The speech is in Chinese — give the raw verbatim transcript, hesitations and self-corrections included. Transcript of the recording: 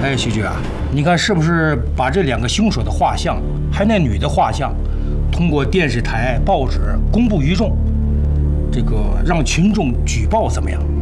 哎，徐局啊，你看是不是把这两个凶手的画像，还有那女的画像，通过电视台、报纸公布于众，这个让群众举报怎么样？